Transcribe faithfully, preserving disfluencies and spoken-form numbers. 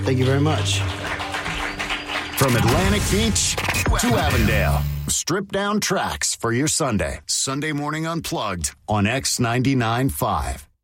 Thank you very much. From Atlantic Beach to Avondale, strip down tracks for your Sunday. Sunday Morning Unplugged on X ninety-nine point five.